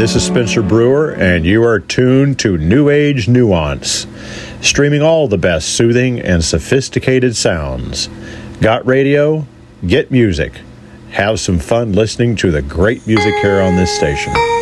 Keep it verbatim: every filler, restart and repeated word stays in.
this is Spencer Brewer, and you are tuned to New Age Nuance, streaming all the best soothing and sophisticated sounds. Got radio? Get music. Have some fun listening to the great music here on this station.